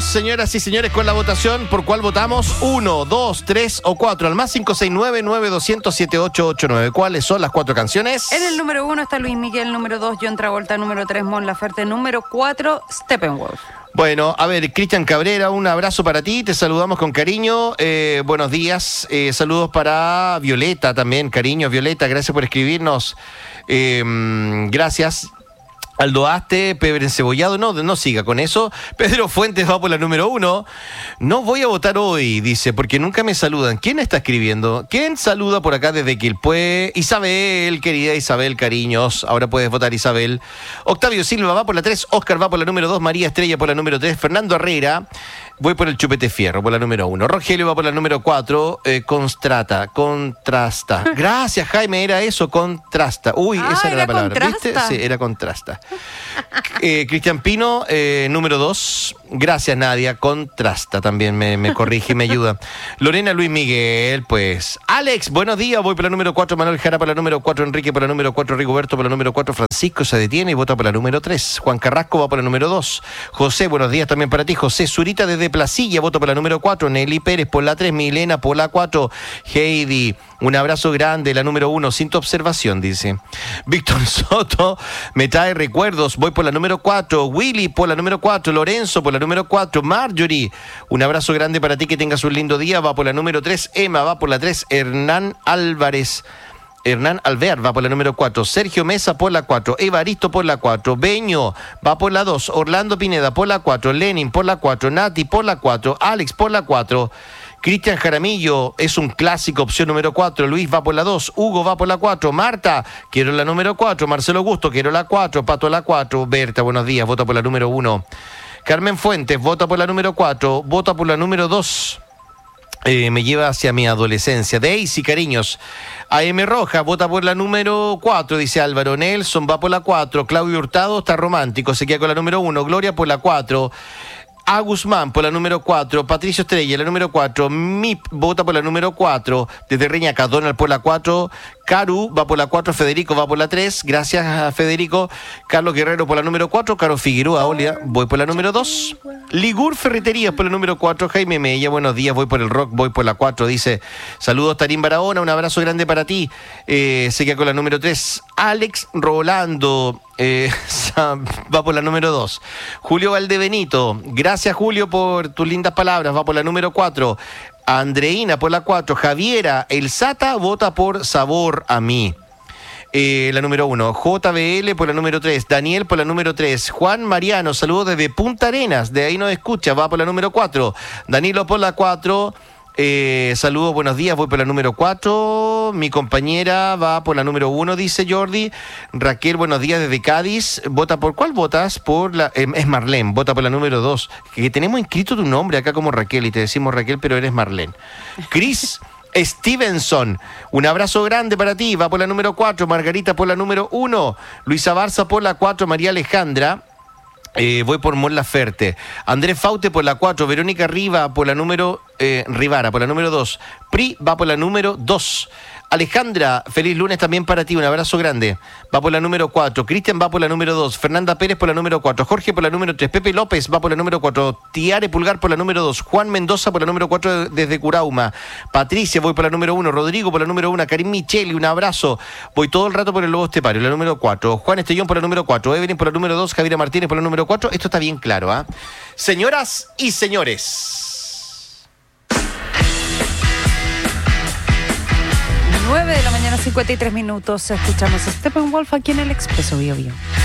Vamos, señoras y señores, con la votación. ¿Por cuál votamos? 1, 2, 3 o 4. Al más 569-9200-7889. ¿Cuáles son las 4 canciones? En el número 1 está Luis Miguel, número 2 John Travolta, número 3 Mon Laferte, número 4 Steppenwolf. Bueno, a ver, Cristian Cabrera, un abrazo para ti, te saludamos con cariño, buenos días, saludos para Violeta también, cariño Violeta, gracias por escribirnos, gracias. Aldo Aste, Pebre Encebollado, no siga con eso. Pedro Fuentes va por la número 1. No voy a votar hoy, dice, porque nunca me saludan. ¿Quién está escribiendo? ¿Quién saluda por acá desde Quilpué? Isabel, querida Isabel, cariños. Ahora puedes votar, Isabel. Octavio Silva va por la 3. Oscar va por la número 2. María Estrella por la número 3. Fernando Herrera, voy por el Chupete Fierro, por la número 1. Rogelio va por la número 4. Contrasta. Gracias, Jaime, era eso, contrasta. Uy, esa era la palabra. Contrasta. ¿Viste? Sí, era contrasta. Cristian Pino, número 2. Gracias, Nadia. Contrasta también me corrige y me ayuda. Lorena Luis Miguel, pues. Alex, buenos días. Voy por la número 4. Manuel Jara por la número 4. Enrique por la número 4. Rigoberto por la número 4. Francisco se detiene y vota por la número 3. Juan Carrasco va por la número 2. José, buenos días también para ti. José Zurita desde Placilla, voto por la número 4. Nelly Pérez por la 3. Milena por la 4. Heidi, un abrazo grande. La número 1, sin tu observación, dice. Víctor Soto, me trae recuerdos. Voy por la número 4. Willy por la número 4. Lorenzo por la número 4. Marjorie, un abrazo grande para ti, que tengas un lindo día. Va por la número 3. Emma va por la 3. Hernán Alvear va por la número 4. Sergio Mesa por la 4. Evaristo por la 4. Beño va por la 2. Orlando Pineda por la 4. Lenin por la 4. Nati por la 4. Alex por la 4. Cristian Jaramillo es un clásico, opción número 4. Luis va por la 2. Hugo va por la 4. Marta, quiero la número 4. Marcelo Gusto, quiero la 4. Pato la 4. Berta, buenos días, vota por la número 1. Carmen Fuentes, vota por la número 4. Vota por la número 2. Me lleva hacia mi adolescencia. Daisy, cariños. AM Roja, vota por la número 4, dice Álvaro. Nelson va por la 4. Claudio Hurtado está romántico, se queda con la número 1. Gloria por la 4. A Guzmán por la número 4. Patricio Estrella, la número 4. Mip vota por la número 4. Desde Reñaca, Donald por la 4. Caru va por la 4. Federico va por la 3. Gracias a Federico. Carlos Guerrero por la número 4. Caro Figueroa, Olia, voy por la número 2. Ligur Ferreterías por la número 4. Jaime Mella, buenos días, voy por el rock, voy por la 4. Dice, saludos Tarín Barahona, un abrazo grande para ti. Se queda con la número 3. Alex Rolando va por la número 2. Julio Valdebenito, gracias Julio por tus lindas palabras, va por la número 4. Andreina por la 4. Javiera, el Sata vota por Sabor a mí. La número 1. JBL por la número 3. Daniel por la número 3. Juan Mariano, saludos desde Punta Arenas, de ahí nos escucha, va por la número 4. Danilo por la 4. Saludos, buenos días, voy por la número 4. Mi compañera va por la número 1, dice Jordi. Raquel, buenos días desde Cádiz. ¿Vota por cuál votas? Por la es Marlene, vota por la número 2. Que tenemos inscrito tu nombre acá como Raquel y te decimos Raquel, pero eres Marlene. Chris Stevenson, un abrazo grande para ti, va por la número 4. Margarita por la número 1. Luisa Barza por la 4. María Alejandra. Voy por Mon Laferte. Andrés Faute por la 4. Verónica Rivara por la número 2. Pri va por la número 2. Alejandra, feliz lunes también para ti, un abrazo grande. Va por la número 4. Cristian va por la número 2. Fernanda Pérez por la número 4. Jorge por la número 3. Pepe López va por la número 4. Tiare Pulgar por la número 2. Juan Mendoza por la número 4 desde Curauma. Patricia, voy por la número 1. Rodrigo por la número 1. Karim Micheli, un abrazo. Voy todo el rato por el Lobo Estepario, la número 4. Juan Estellón por la número 4. Evelyn por la número 2. Javiera Martínez por la número 4. Esto está bien claro, ¿ah? Señoras y señores. 9 de la mañana, 53 minutos. Escuchamos a Steppenwolf aquí en el Expreso Bio Bio.